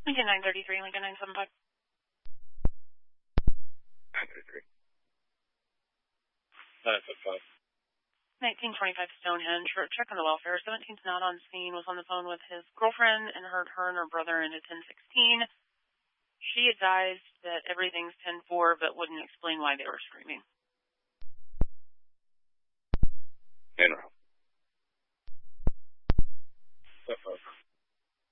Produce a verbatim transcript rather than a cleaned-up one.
Lincoln nine thirty-three, Lincoln nine seventy-five. nine thirty-three. nine seventy-five. nineteen twenty-five Stonehenge. For check on the welfare. seventeen's not on scene. Was on the phone with his girlfriend and heard her and her brother into ten sixteen. She advised that everything's ten four, but wouldn't explain why they were screaming.